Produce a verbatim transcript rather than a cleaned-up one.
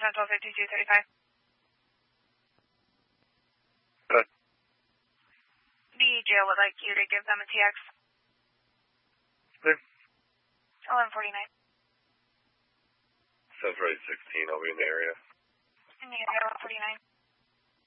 Central fifty-two thirty-five. Good. The jail would like you to give them a T X. Good. eleven forty-nine. Sounds right, sixteen. I'll be in the area. And you get eleven forty-nine.